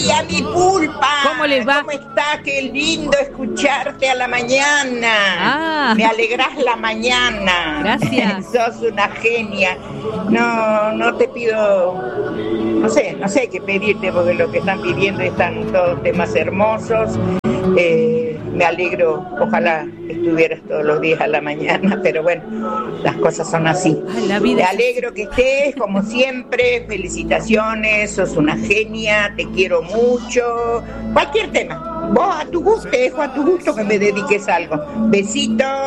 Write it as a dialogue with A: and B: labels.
A: día, mi pulpa.
B: ¿Cómo les va?
A: ¿Cómo está? Qué lindo escucharte a la mañana. Me alegrás la mañana.
B: Gracias.
A: Sos una genia. No te pido, no sé qué pedirte, porque lo que están pidiendo están todos temas hermosos. Me alegro, ojalá estuvieras todos los días a la mañana, pero bueno, las cosas son así. Me alegro que estés, como siempre, felicitaciones, sos una genia, te quiero mucho. Cualquier tema, vos a tu gusto, te dejo a tu gusto que me dediques algo. Besitos.